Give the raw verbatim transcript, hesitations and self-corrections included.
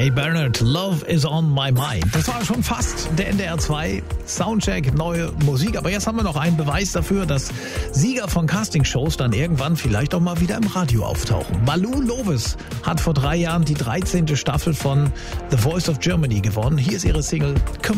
Gay Bernard, Love is on my mind. Das war schon fast der N D R zwei Soundcheck, neue Musik. Aber jetzt haben wir noch einen Beweis dafür, dass Sieger von Castingshows dann irgendwann vielleicht auch mal wieder im Radio auftauchen. Malou Loves hat vor drei Jahren die dreizehnte Staffel von The Voice of Germany gewonnen. Hier ist ihre Single